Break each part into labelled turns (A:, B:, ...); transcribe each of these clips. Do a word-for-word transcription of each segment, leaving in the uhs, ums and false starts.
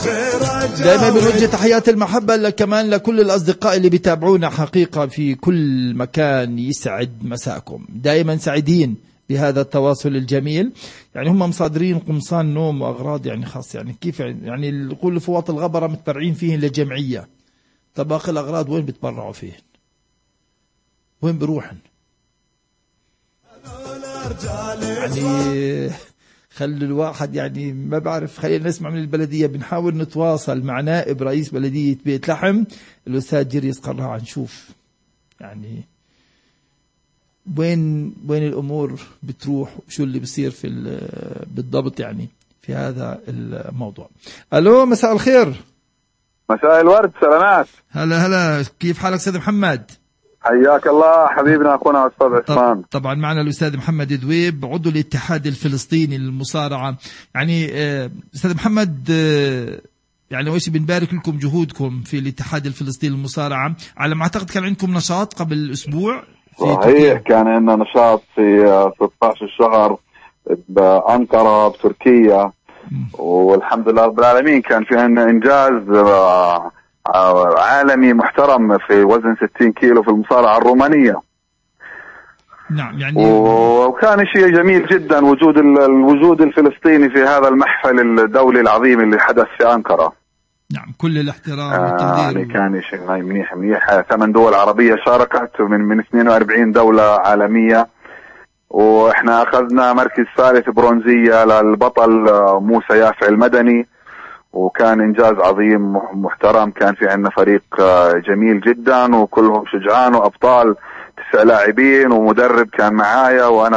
A: دائما بنوجه تحيات المحبة كمان لكل الأصدقاء اللي بيتابعونا حقيقة في كل مكان. يسعد مساءكم، دائما سعيدين بهذا التواصل الجميل. يعني هم مصادرين قمصان نوم وأغراض يعني خاص، يعني كيف يعني يقول فواط الغبرة متبرعين فيهن لجمعية، طب باقي الأغراض وين بتبرعوا فيهن؟ وين بروحن؟ يعني خلي الواحد يعني ما بعرف. خلينا نسمع من البلدية. بنحاول نتواصل مع نائب رئيس بلدية بيت لحم الأستاذ جريس قراع، نشوف يعني وين وين الأمور بتروح وشو اللي بصير في بالضبط يعني في هذا الموضوع. ألو، مساء الخير.
B: مساء الورد، سلامات.
A: هلا هلا، كيف حالك أستاذ محمد؟
B: حياك الله حبيبنا أخونا أستاذ عثمان.
A: طبعا معنا الأستاذ محمد دويب عضو الاتحاد الفلسطيني للمصارعة. يعني أستاذ محمد، يعني أول شيء بنبارك لكم جهودكم في الاتحاد الفلسطيني للمصارعة. على ما أعتقد كان عندكم نشاط قبل أسبوع.
B: صحيح، كان عندنا نشاط في ستة عشر الشهر بأنقرة بتركيا، والحمد لله رب العالمين كان في عندنا إنجاز عالمي محترم في وزن ستين كيلو في المصارعة الرومانية.
A: نعم، يعني
B: وكان شيء جميل جدا وجود الوجود الفلسطيني في هذا المحفل الدولي العظيم اللي حدث في أنقرة.
A: نعم، كل الاحترام
B: والتقدير. آه يعني كان شيء منيح منيح. ثمان دول عربية شاركت من من اثنين وأربعين دولة عالمية، واحنا اخذنا مركز ثالث برونزية للبطل موسى يافع المدني، وكان إنجاز عظيم محترم. كان في عندنا فريق جميل جدا وكلهم شجعان وأبطال، تسع لاعبين ومدرب كان معايا، وأنا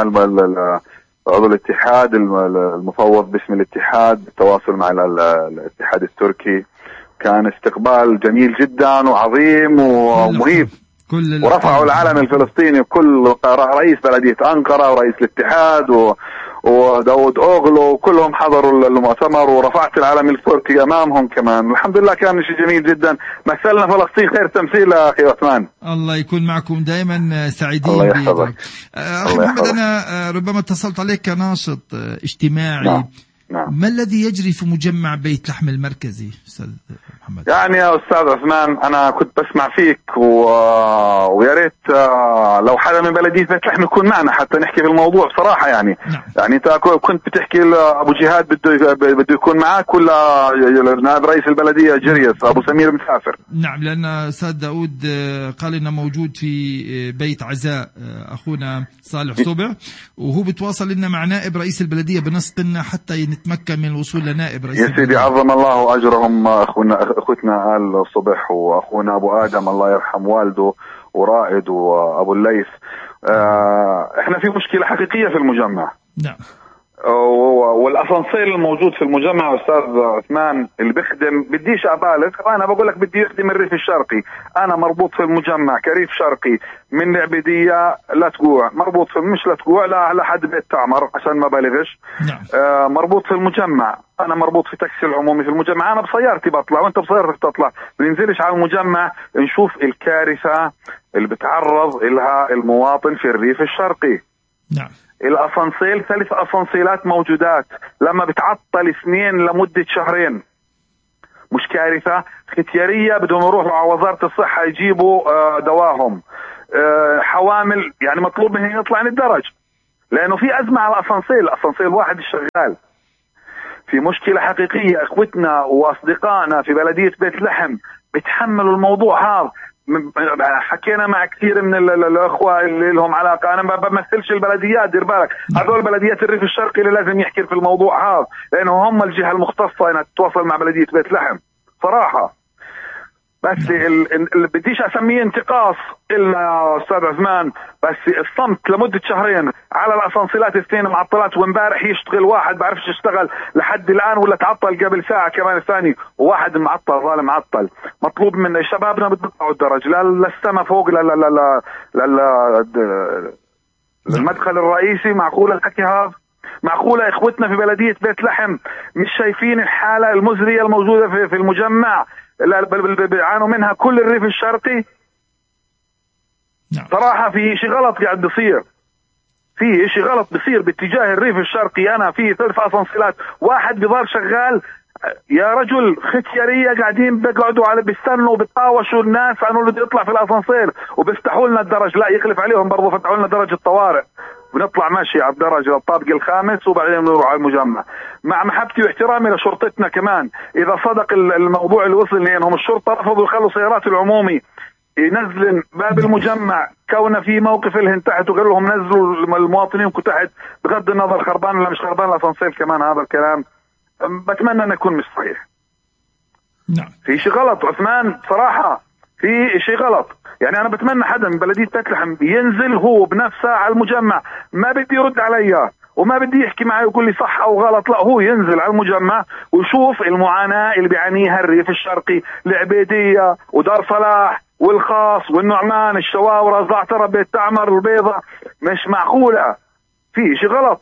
B: عضو الاتحاد المفوض باسم الاتحاد بالتواصل مع الاتحاد التركي. كان استقبال جميل جدا وعظيم ومهيب، ورفعوا العلم الفلسطيني. كل رئيس بلدية أنقرة ورئيس الاتحاد و وداود أوغلو وكلهم حضروا المؤتمر، ورفعت العلم التركي أمامهم كمان. الحمد لله كان شيء جميل جدا. مثلنا فلسطين خير تمثيل أخي عثمان.
A: الله يكون معكم دائما، سعيدين.
B: الله يحفظك.
A: أخي محمد، أنا ربما اتصلت عليك كناشط اجتماعي.
B: نعم. نعم.
A: ما الذي يجري في مجمع بيت لحم المركزي أستاذ محمد؟
B: يعني يا أستاذ عثمان، أنا كنت بسمع فيك و... ويا ريت لو حدا من بلدية بيت لحم يكون معنا حتى نحكي في الموضوع بصراحة. يعني
A: نعم.
B: يعني أنت كنت بتحكي أبو جهاد بده بده يكون معك، ولا نائب رئيس البلدية جريس أبو سمير مسافر؟
A: نعم، لأن أستاذ داود قال إنه موجود في بيت عزاء أخونا صالح صبح، وهو بتواصل لنا مع نائب رئيس البلدية بنسقنا حتى نتمكن من الوصول لنائب رئيس
B: البلدية. يا سيدي عظم الله أجرهم أخونا أخوتنا آل صبح وأخونا أبو آدم الله يرحم والده ورائد وأبو الليث. آه إحنا في مشكلة حقيقية في المجمع.
A: نعم.
B: والأسانسير الموجود في المجمع أستاذ عثمان اللي بيخدم، بديش أبالغ، أنا بقول لك بدي يخدم الريف الشرقي. أنا مربوط في المجمع كريف شرقي من العبيدية لا تقوع، مربوط في مش لا تقوع لا لحد بيت تعمر عشان ما بالغش.
A: نعم.
B: آه مربوط في المجمع. أنا مربوط في تاكسي العمومي في المجمع. أنا بسيارتي بطلع وأنت بسيارتك تطلع، بننزلش على المجمع نشوف الكارثة اللي بتعرض لها المواطن في الريف الشرقي.
A: نعم.
B: الأسانسيل ثلاث أسانسيلات موجودات، لما بتعطل اثنين لمدة شهرين. مش كارثة ختيارية، بدهم يروحوا على وزارة الصحة يجيبوا دواهم. حوامل يعني مطلوب منهم يطلع عن الدرج لأنه في أزمة على الأسانسيل. الأسانسيل واحد الشغال. في مشكلة حقيقية. أخوتنا وأصدقائنا في بلدية بيت لحم بتحملوا الموضوع هذا. حكينا مع كثير من الاخوه اللي لهم علاقه. انا ما بمثلش البلديات، دير بالك، هذول بلديات الريف الشرقي اللي لازم يحكي في الموضوع هذا، لانه هم الجهه المختصه انها تتواصل مع بلديه بيت لحم صراحه. بس اللي بديش اسميه انتقاص الا يا استاذ عثمان، بس الصمت لمده شهرين على الاسانسيلات اثنين معطلات، وامبارح يشتغل واحد بعرفش يشتغل لحد الان، ولا تعطل قبل ساعه كمان ثاني، وواحد معطل ظالم معطل. مطلوب من شبابنا بيطلعوا الدرج لا للسما فوق لا لا لا لا المدخل الرئيسي. معقول الحكي هذا؟ معقوله اخوتنا في بلديه بيت لحم مش شايفين الحاله المزريه الموجوده في في المجمع اللي بيعانوا منها كل الريف الشرقي؟
A: نعم.
B: صراحه في شيء غلط قاعد بيصير، في شيء غلط بيصير باتجاه الريف الشرقي. انا في ثلاث اسانسيلات، واحد بضل شغال يا رجل ختيارية قاعدين بيقعدوا على بيستنوا وبتطاوشوا الناس عنه بده يطلع في الاسانسير وبيفتحوا لنا الدرج، لا يخلف عليهم برضه فتحوا لنا درج الطوارئ، بنطلع ماشي على الدرج الطابق الخامس وبعدين بنروح على المجمع. مع محبتي واحترامي لشرطتنا كمان، اذا صدق الموضوع اللي وصل لي انهم الشرطه رفضوا يخلوا سيارات العمومي ينزل باب المجمع كونه في موقف لهن تحت وقالوا لهم نزلوا المواطنين تحت، بغض النظر خربان ولا مش خربان الاسانسير كمان هذا الكلام بتمنى انه يكون مش صحيح.
A: نعم
B: في شيء غلط عثمان صراحه، في شيء غلط. يعني انا بتمنى حدا من بلديه بيت لحم ينزل هو بنفسه على المجمع، ما بدي يرد علي وما بدي يحكي معي ويقول لي صح او غلط، لا هو ينزل على المجمع ويشوف المعاناه اللي بيعانيها الريف الشرقي، العبيديه ودار صلاح والخاص والنعمان الشواورة زعترة بيت تعمر البيضة. مش معقولة، في شيء غلط.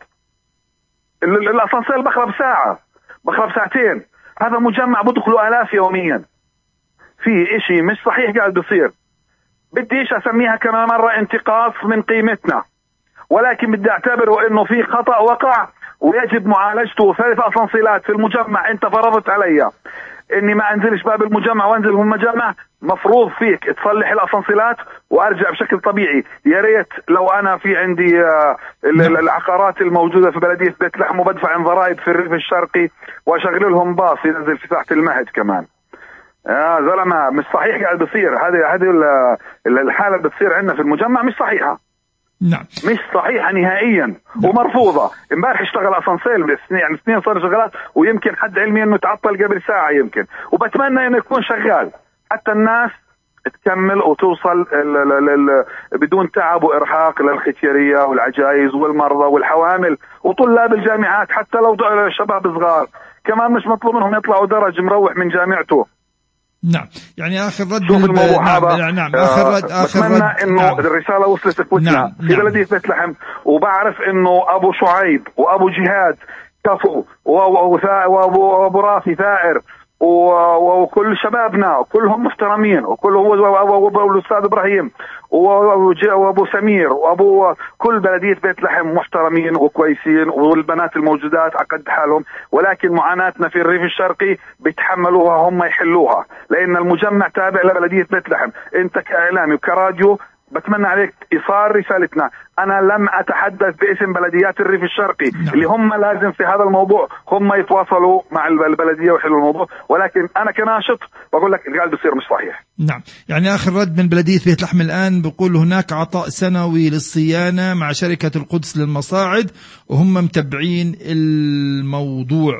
B: الاسانسير بخرب ساعة بخرب ساعتين، هذا مجمع بدخلوا آلاف يوميا. في اشي مش صحيح قاعد بصير. بدي ايش اسميها كمان مرة انتقاص من قيمتنا، ولكن بدي اعتبره انه في خطأ وقع ويجب معالجته. ثلاث اسانسيلات في المجمع انت فرضت علي اني ما انزلش باب المجمع وانزل في المجمع، مفروض فيك تصلح الاسانسيلات وارجع بشكل طبيعي. يا ريت لو انا في عندي العقارات الموجوده في بلديه بيت لحم وبدفع عن ضرائب في الريف الشرقي واشغل لهم باص ينزل في ساحه المهد كمان. يا زلمه مش صحيح قاعد بصير. هذه هذه الحاله اللي بتصير عندنا في المجمع مش صحيحه.
A: نعم
B: مش صحيحه نهائيا ومرفوضه. امبارح اشتغل اسانسير يعني اثنين صار شغالات ويمكن حد علمي انه تعطل قبل ساعه يمكن، وبتمنى انه يكون شغال حتى الناس تكمل وتوصل ل ل ل بدون تعب وارهاق للختياريه والعجائز والمرضى والحوامل وطلاب الجامعات. حتى لو شباب صغار كمان مش مطلوب منهم يطلعوا درج مروح من جامعته.
A: نعم يعني اخر رد
B: شوف الموضوع
A: نعم
B: هذا.
A: نعم, نعم اخر رد اخر
B: بتمنى
A: رد
B: انه
A: نعم.
B: الرساله وصلت اخوتنا نعم. في نعم. بلديه بيت لحم، وبعرف انه ابو شعيب وابو جهاد كفو وابو رافي ثائر وكل شبابنا كلهم محترمين، وكلهم والاستاذ ابراهيم وابو سمير وابو كل بلديه بيت لحم محترمين وكويسين، والبنات الموجودات على قد حالهم. ولكن معاناتنا في الريف الشرقي بيتحملوها هم يحلوها، لان المجمع تابع لبلديه بيت لحم. انت كاعلامي وكراديو بتمنى عليك إيصال رسالتنا. أنا لم أتحدث باسم بلديات الريف الشرقي نعم. اللي هم لازم في هذا الموضوع هم يتواصلوا مع البلدية ويحلوا الموضوع، ولكن أنا كناشط بقول لك اللي قاعد بيصير مش صحيح.
A: نعم يعني آخر رد من بلدية بيت لحم الآن بيقول هناك عطاء سنوي للصيانة مع شركة القدس للمصاعد وهم متبعين الموضوع.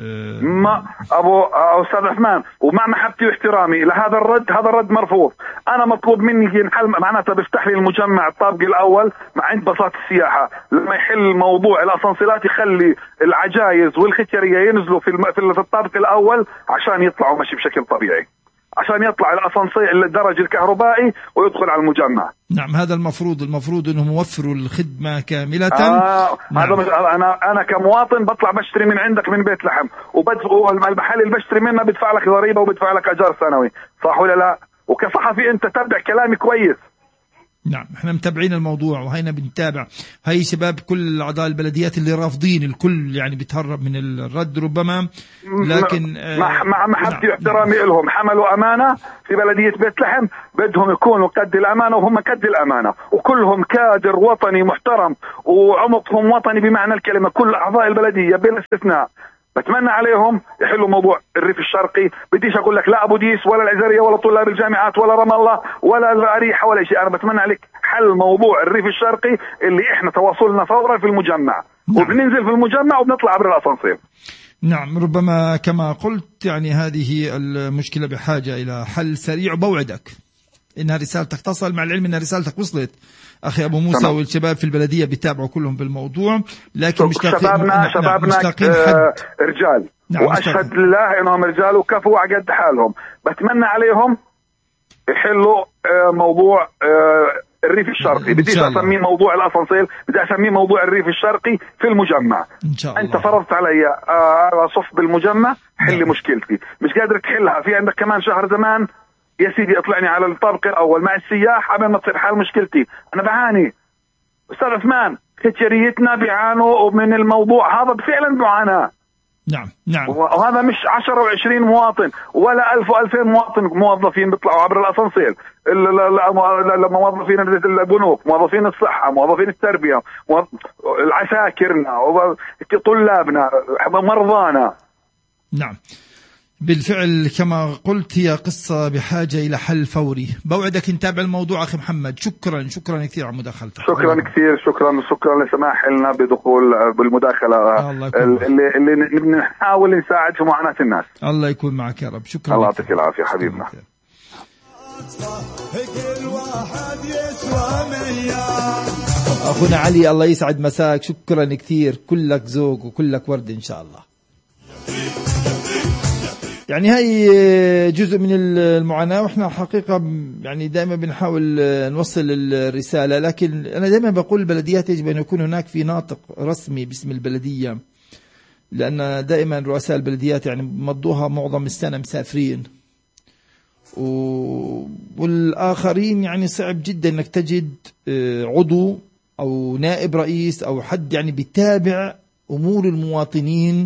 B: ما أبو أستاذ عثمان ومع محبتي واحترامي لهذا الرد، هذا الرد مرفوض. أنا مطلوب مني ينحل معناتها بيفتح لي المجمع الطابق الأول مع عند بساط السياحة، لما يحل موضوع الأسانسيلات يخلي العجايز والختيارية ينزلوا في في الطابق الأول عشان يطلعوا ماشي بشكل طبيعي، عشان يطلع الاسانسير الدرج الكهربائي ويدخل على المجمع.
A: نعم هذا المفروض المفروض انهم يوفروا الخدمه كامله.
B: آه
A: نعم.
B: هذا مش انا انا كمواطن بطلع بشتري من عندك من بيت لحم وبدفع المحل اللي بشتري منه بدفع لك ضريبه وبدفع لك اجار سنوي، صح ولا لا؟ وكصحفي انت تتبع كلامي كويس.
A: نعم احنا متابعين الموضوع وهينا بنتابع. هاي شباب كل اعضاء البلديات اللي رافضين، الكل يعني بيتهرب من الرد ربما، لكن
B: مع مع محبتي واحترامي نعم. لهم حملوا امانه في بلديه بيت لحم، بدهم يكونوا قد الامانه وهم قد الامانه، وكلهم كادر وطني محترم وعمقهم وطني بمعنى الكلمه. كل اعضاء البلديه بلا استثناء بتمنى عليهم يحلوا موضوع الريف الشرقي. بديش اقول لك لا ابو ديس ولا العزريه ولا طلاب الجامعات ولا رام الله ولا الاريحه ولا شيء، انا بتمنى عليك حل موضوع الريف الشرقي اللي احنا تواصلنا فورا في المجمع نعم. وبننزل في المجمع وبنطلع عبر الاسانسير.
A: نعم ربما كما قلت يعني هذه المشكله بحاجه الى حل سريع، وبوعدك انها رسالتك تصل، مع العلم ان رسالتك وصلت اخي ابو موسى تمام. والشباب في البلديه بيتابعوا كلهم بالموضوع، لكن مشتاقين
B: شبابنا شبابنا آه رجال نعم واشهد لله انهم رجال وكفوا على قد حالهم. بتمنى عليهم يحلوا آه موضوع آه الريف الشرقي. بديش اسميه موضوع الاسانسير، بدي اسميه موضوع الريف الشرقي في المجمع.
A: إن شاء الله.
B: انت فرضت علي آه صف بالمجمع حل نعم. مشكلتي مش قادر تحلها. في عندك كمان شهر زمان يا سيدي اطلعني على الطابق الاول مع السياح قبل ما تصير حال مشكلتي. انا بعاني استاذ عثمان، ختياريتنا بيعانوا من الموضوع هذا فعلا معاناه.
A: نعم نعم.
B: وهذا مش عشرة وعشرين مواطن ولا ألف وألفين مواطن موظفين بيطلعوا عبر الأسانسير، موظفين البنوك، موظفين الصحة، موظفين التربية، العساكرنا، طلابنا، مرضانا.
A: نعم بالفعل كما قلت هي قصة بحاجة إلى حل فوري. بوعدك نتابع الموضوع أخي محمد. شكرا شكرا كثير على مداخلتك.
B: شكرا كثير، شكرا شكرا لسماح لنا بدخول بالمداخلة اللي اللي بنحاول نساعد في معاناة الناس.
A: الله يكون معك يا رب. شكرا.
B: الله يعطيك العافية حبيبنا.
A: أخونا علي الله يسعد مساك، شكرا كثير، كلك ذوق وكلك ورد إن شاء الله. يعني هاي جزء من المعاناة، وإحنا حقيقة يعني دائما بنحاول نوصل الرسالة، لكن أنا دائما بقول البلديات يجب أن يكون هناك في ناطق رسمي باسم البلدية، لأن دائما رؤساء البلديات يعني مضوها معظم السنة مسافرين، والآخرين يعني صعب جدا أنك تجد عضو أو نائب رئيس أو حد يعني بيتابع أمور المواطنين،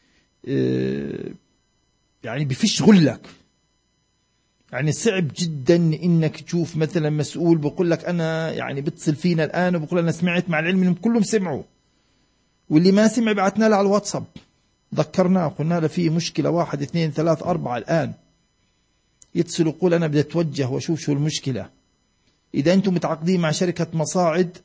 A: يعني بفش غلك. يعني صعب جدا انك تشوف مثلا مسؤول بقول لك انا يعني بتصل فينا الان وبقول انا سمعت، مع العلم انهم كلهم سمعوا، واللي ما سمع بعثنا له على الواتساب ذكرناه قلنا له في مشكله واحد اثنين ثلاث اربعه الان، يتصل ويقول انا بدي اتوجه واشوف شو المشكله. اذا انتم متعاقدين مع شركه مصاعد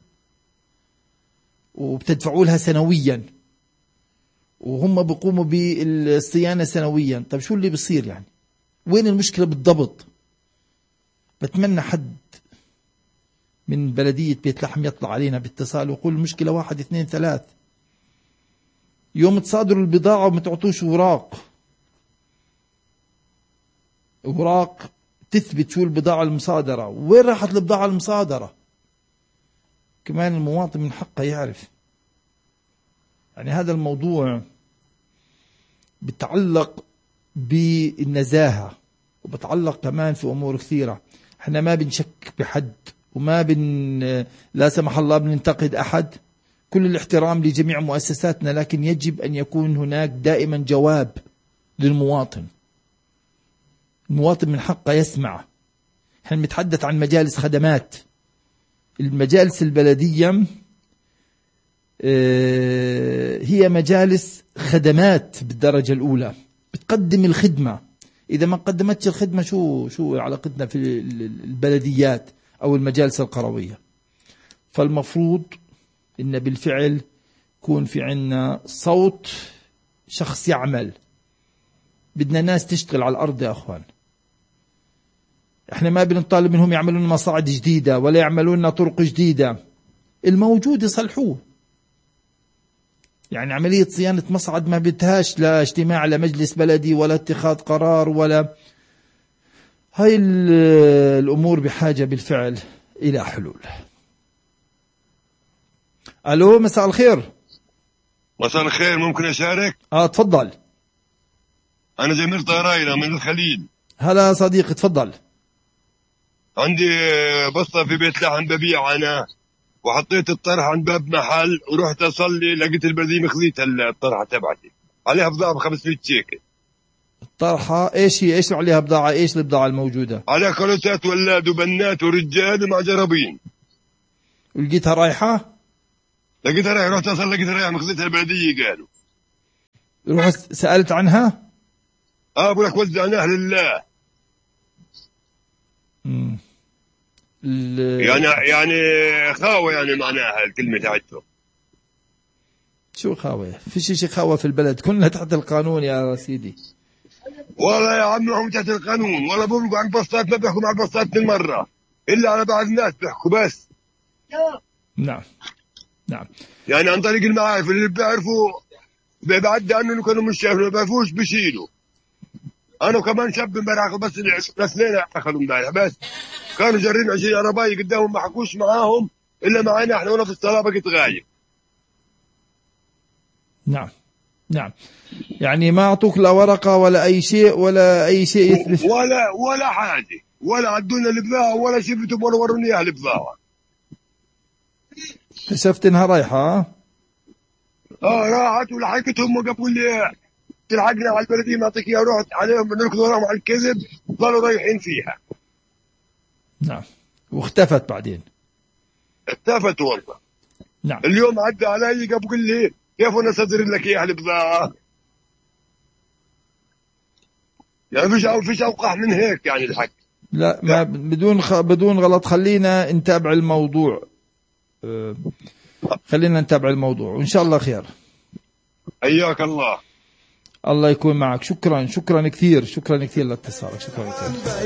A: وبتدفعوا لها سنويا وهم بيقوموا بالصيانة سنويا، طب شو اللي بيصير يعني؟ وين المشكلة بالضبط؟ بتمنى حد من بلدية بيت لحم يطلع علينا باتصال ويقول المشكلة واحد اثنين ثلاث. يوم تصادروا البضاعة وما تعطوش وراق وراق تثبت شو البضاعة المصادرة، وين راحت البضاعة المصادرة؟ كمان المواطن من حقه يعرف. يعني هذا الموضوع بتعلق بالنزاهة وبتعلق كمان في أمور كثيرة. احنا ما بنشك بحد وما بن لا سمح الله بننتقد أحد، كل الاحترام لجميع مؤسساتنا، لكن يجب أن يكون هناك دائما جواب للمواطن. المواطن من حقه يسمع. احنا بنتحدث عن مجالس خدمات، المجالس البلدية هي مجالس خدمات بالدرجة الأولى، بتقدم الخدمة. إذا ما قدمتش الخدمة شو شو علاقتنا في البلديات أو المجالس القروية؟ فالمفروض إن بالفعل يكون في عنا صوت شخص يعمل. بدنا ناس تشتغل على الأرض يا أخوان. احنا ما بنطالب منهم يعملون مصاعد جديدة ولا يعملون طرق جديدة، الموجود يصلحوه. يعني عملية صيانة مصعد ما بدهاش لا اجتماع لمجلس بلدي ولا اتخاذ قرار ولا هاي الأمور، بحاجة بالفعل إلى حلول. ألو مساء الخير.
C: مساء الخير، ممكن أشارك؟
A: آه تفضل.
C: أنا جميل طيراينا من الخليل.
A: هلا صديقي تفضل.
C: عندي بسطة في بيت لحم ببيع أنا، وحطيت الطرح عند باب محل ورحت أصلي لقيت البلدية مخزيت الطرحة تبعتي عليها بضاعة بخمسمية شيكل.
A: الطرحة إيش هي؟ إيش عليها بضاعة؟ إيش البضاعة الموجودة؟
C: عليها كلوسات ولاد وبنات ورجال ومع جرابين.
A: ولقيتها رايحة؟
C: لقيتها رايحة، رحت أصل لقيتها رايحة مخزيتها البلدية. قالوا
A: رحت سألت عنها؟
C: آه أقول لك وزعناها لله.
A: امم
C: يعني يعني خاوة، يعني معناها الكلمة تاعته.
A: شو خاوة؟ في شيء خاوة في البلد، كلنا تحت القانون يا سيدي.
C: والله يا عمي هم تحت القانون، ولا بيقولوا عن البسطات، ما بيحكوا مع البسطات بالمرة إلا على بعض الناس بيحكوا بس.
A: نعم نعم.
C: يعني عن طريق المعارف اللي بيعرفوا بيعدي عنه كانوا مش شايفين، ما بيعرفوش بيشيلوا. أنا كمان شاب امبارح بس الاثنين أخذوا امبارح بس كانوا جارين عشرين عرباية قدامهم ما حكوش معاهم إلا معانا إحنا وأنا في الصلاة بقيت غايب.
A: نعم نعم. يعني ما أعطوك لا ورقة ولا أي شيء ولا أي شيء يثبت
C: ولا ولا حاجة، ولا عدونا البضاعة ولا شفتهم ولا وروني إياها البضاعة.
A: اكتشفت إنها رايحة.
C: آه راحت ولحقتهم وقفوا لي تلحقنا على البلديه ما اعطيك اياها، رحت عليهم بنركض وراهم على الكذب، ظلوا رايحين فيها.
A: نعم، واختفت بعدين.
C: اختفت والله.
A: نعم.
C: اليوم عدى علي بقول لي كيف انا اصدر لك اياها البضاعه؟ يعني فيش فيش اوقح من هيك يعني الحق.
A: لا ما بدون خ... بدون غلط، خلينا نتابع الموضوع. أه... خلينا نتابع الموضوع وان شاء الله خير.
C: حياك الله.
A: الله يكون معك. شكرا شكرا كثير، شكرا كثير لاتصالك، شكرا كثير.